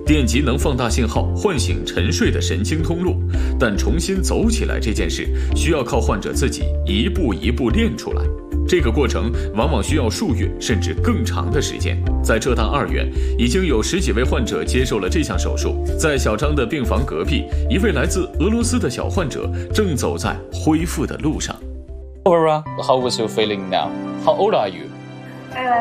电极能放大信号，唤醒沉睡的神经通路，但重新走起来这件事，需要靠患者自己一步一步练出来。这个过程往往需要数月甚至更长的时间。在浙大2院，已经有10几位患者接受了这项手术。在小张的病房隔壁，一位来自俄罗斯的小患者正走在恢复的路上。 Laura, how was your feeling now? How old are you?